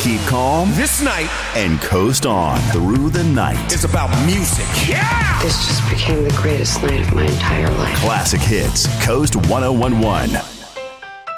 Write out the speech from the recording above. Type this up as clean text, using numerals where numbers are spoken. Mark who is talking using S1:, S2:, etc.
S1: Keep calm
S2: this night
S1: and coast on through the night.
S2: It's about music. Yeah!
S3: This just became the greatest night of my entire life.
S1: Classic hits. Coast 1011.